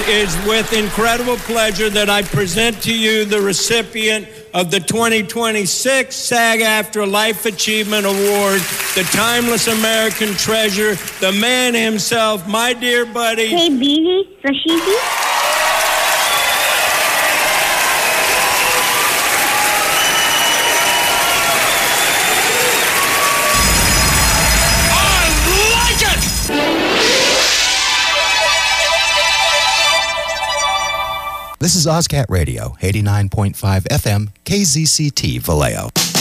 is with incredible pleasure that I present to you the recipient of the 2026 SAG-AFTRA Life Achievement Award, the timeless American treasure, the man himself, my dear buddy. Hey, Beanie, Rashidi. This is OzCat Radio, 89.5 FM, KZCT Vallejo.